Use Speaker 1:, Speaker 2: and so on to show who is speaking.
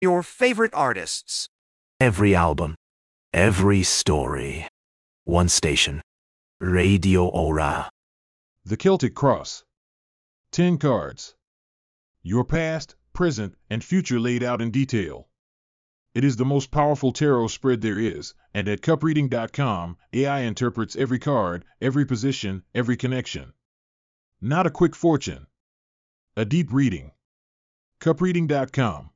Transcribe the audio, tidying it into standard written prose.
Speaker 1: Your favorite artists.
Speaker 2: Every album, every story. One station. Radio Aura.
Speaker 3: The Celtic Cross. 10 cards. Your past, present, and future laid out in detail. It is the most powerful tarot spread there is, and at cupreading.com, AI interprets every card, every position, every connection. Not a quick fortune. A deep reading. cupreading.com